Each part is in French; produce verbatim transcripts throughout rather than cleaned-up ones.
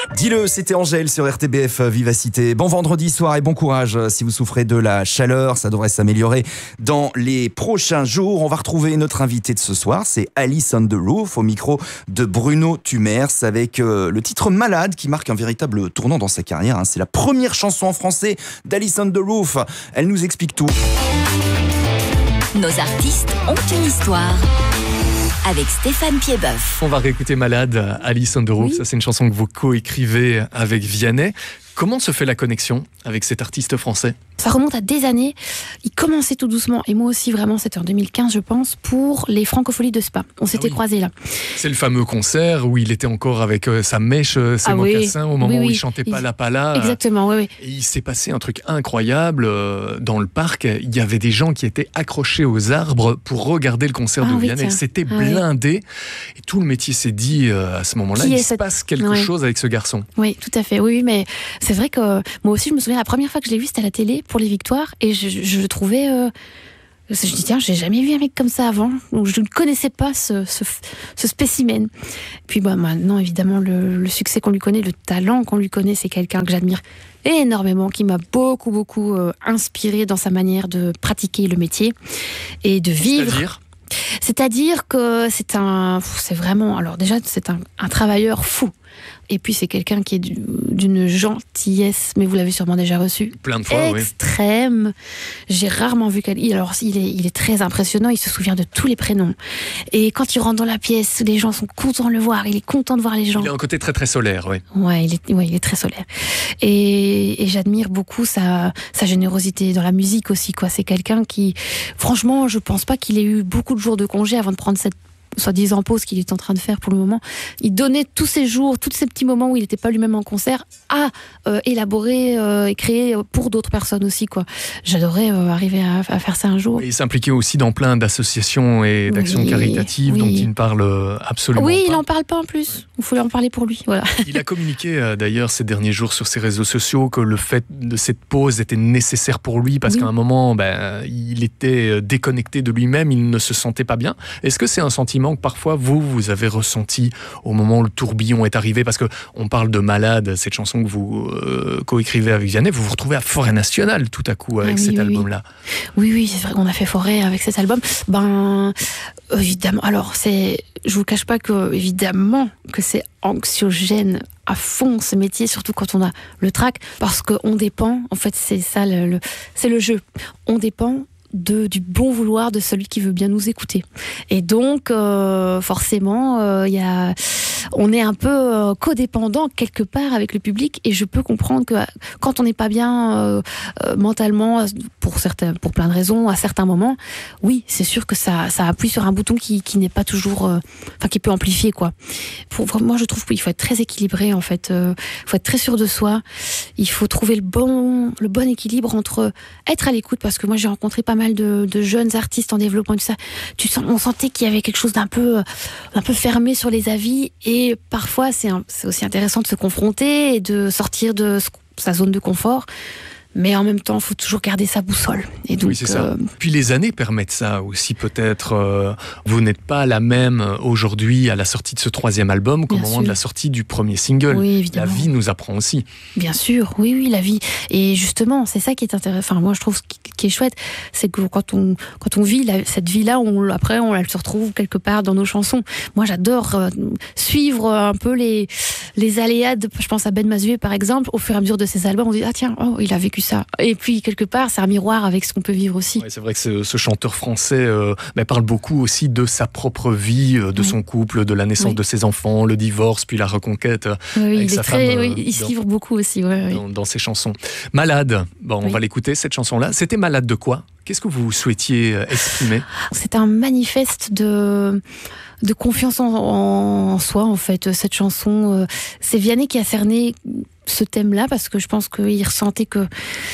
Dis-le, c'était Angèle sur R T B F Vivacité. Bon vendredi soir et bon courage si vous souffrez de la chaleur. Ça devrait s'améliorer dans les prochains jours. On va retrouver notre invité de ce soir, c'est Alice on the Roof, au micro de Bruno Tumers, avec euh, le titre Malade qui marque un véritable tournant dans sa carrière. Hein. C'est la première chanson en français d'Alice on the Roof. Elle nous explique tout. Nos artistes ont une histoire. Avec Stéphane Piedboeuf. On va réécouter Malade, Alice on the Roof. Oui. Ça, c'est une chanson que vous coécrivez avec Vianney. Comment se fait la connexion avec cet artiste français ? Ça remonte à des années. Il commençait tout doucement, et moi aussi vraiment, c'était en deux mille quinze je pense, pour les Francopholies de Spa. On s'était ah oui. croisés là. C'est le fameux concert où il était encore avec euh, sa mèche, euh, ses ah mocassins, oui. au moment oui, oui. où il chantait il... pas la pala. Exactement, oui, oui. Et il s'est passé un truc incroyable euh, dans le parc. Il y avait des gens qui étaient accrochés aux arbres pour regarder le concert ah, de oui, Vianney. Tiens. C'était ah, blindé. Oui. Et tout le métier s'est dit euh, à ce moment-là, qui il se cette... passe quelque oui. chose avec ce garçon. Oui, tout à fait. Oui, mais c'est vrai que moi aussi, je me souviens, la première fois que je l'ai vu, c'était à la télé pour les victoires. Et je, je, je le trouvais... Euh, je dis, tiens, j'ai jamais vu un mec comme ça avant. Donc, je ne connaissais pas ce, ce, ce spécimen. Puis bah, maintenant, évidemment, le, le succès qu'on lui connaît, le talent qu'on lui connaît, c'est quelqu'un que j'admire énormément, qui m'a beaucoup, beaucoup euh, inspiré dans sa manière de pratiquer le métier et de vivre. C'est-à-dire ? C'est-à-dire que c'est un... C'est vraiment... Alors déjà, c'est un, un travailleur fou. Et puis c'est quelqu'un qui est du, d'une gentillesse, mais vous l'avez sûrement déjà reçu. Plein de fois, extrême. Oui. J'ai rarement vu quelqu'un. Alors il est, il est très impressionnant. Il se souvient de tous les prénoms. Et quand il rentre dans la pièce, les gens sont contents de le voir. Il est content de voir les gens. Il a un côté très très solaire, oui. Ouais, il est, ouais, il est très solaire. Et, et j'admire beaucoup sa, sa générosité dans la musique aussi, quoi. C'est quelqu'un qui, franchement, je pense pas qu'il ait eu beaucoup de jours de congé avant de prendre cette soi-disant pause qu'il est en train de faire pour le moment. Il donnait tous ces jours, tous ces petits moments où il n'était pas lui-même en concert à euh, élaborer euh, et créer pour d'autres personnes aussi, quoi. J'adorais euh, arriver à, à faire ça un jour. Et il s'impliquait aussi dans plein d'associations et d'actions oui, caritatives oui. dont il ne parle absolument oui, pas. Oui, il n'en parle pas en plus. Il faut en parler pour lui. Voilà. Il a communiqué euh, d'ailleurs ces derniers jours sur ses réseaux sociaux que le fait de cette pause était nécessaire pour lui parce oui. qu'à un moment, ben, il était déconnecté de lui-même, il ne se sentait pas bien. Est-ce que c'est un sentiment que parfois vous, vous avez ressenti au moment où le tourbillon est arrivé, parce qu'on parle de Malade, cette chanson que vous euh, coécrivez avec Vianney, vous vous retrouvez à Forêt Nationale tout à coup avec ah oui, cet oui, album-là. Oui, oui, c'est vrai qu'on a fait Forêt avec cet album. Ben, évidemment, alors c'est, je vous cache pas que, évidemment, que c'est anxiogène à fond ce métier, surtout quand on a le trac, parce qu'on dépend, en fait c'est ça, le, le, c'est le jeu, on dépend De, du bon vouloir de celui qui veut bien nous écouter. Et donc, euh, forcément, euh, y a, on est un peu euh, codépendant quelque part avec le public, et je peux comprendre que quand on n'est pas bien euh, euh, mentalement, pour, certains, pour plein de raisons, à certains moments, oui, c'est sûr que ça, ça appuie sur un bouton qui, qui n'est pas toujours... Euh, enfin, qui peut amplifier, quoi. Pour, moi, je trouve qu'il faut être très équilibré, en fait. Il euh, faut être très sûr de soi. Il faut trouver le bon, le bon équilibre entre être à l'écoute, parce que moi, j'ai rencontré pas mal De, de jeunes artistes en développement et tout ça. Tu sens, on sentait qu'il y avait quelque chose d'un peu, un peu fermé sur les avis, et parfois c'est, un, c'est aussi intéressant de se confronter et de sortir de sa zone de confort. Mais en même temps, il faut toujours garder sa boussole. Et donc, oui, c'est ça. Euh... Puis les années permettent ça aussi, peut-être. Euh, vous n'êtes pas la même aujourd'hui à la sortie de ce troisième album qu'au Bien moment sûr. de la sortie du premier single. Oui, évidemment. La vie nous apprend aussi. Bien sûr, oui, oui, la vie. Et justement, c'est ça qui est intéressant. Enfin, moi, je trouve ce qui, qui est chouette, c'est que quand on, quand on vit la, cette vie-là, on, après, on elle se retrouve quelque part dans nos chansons. Moi, j'adore euh, suivre un peu les, les aléas. De, je pense à Ben Mazué, par exemple. Au fur et à mesure de ses albums, on dit, ah tiens, oh, il a vécu ça. Et puis quelque part c'est un miroir avec ce qu'on peut vivre aussi. Ouais, c'est vrai que ce, ce chanteur français euh, bah, parle beaucoup aussi de sa propre vie, euh, de oui. son couple, de la naissance oui. de ses enfants, le divorce, puis la reconquête euh, oui, avec il sa très, femme. Oui, euh, il se livre beaucoup aussi ouais, dans, oui. dans ses chansons. Malade, bon, on oui. va l'écouter cette chanson-là. C'était Malade de quoi ? Qu'est-ce que vous souhaitiez exprimer ? C'est un manifeste de... de confiance en, en soi, en fait, cette chanson. C'est Vianney qui a cerné ce thème-là, parce que je pense qu'il ressentait que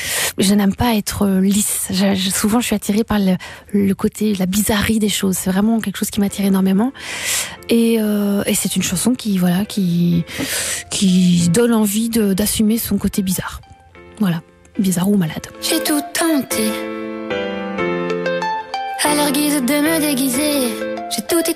je n'aime pas être lisse. Je, je, souvent, je suis attirée par le, le côté, la bizarrerie des choses. C'est vraiment quelque chose qui m'attire énormément. Et, euh, et c'est une chanson qui, voilà, qui, qui donne envie de, d'assumer son côté bizarre. Voilà, bizarre ou malade. J'ai tout tenté, à leur guise de me déguiser. J'ai tout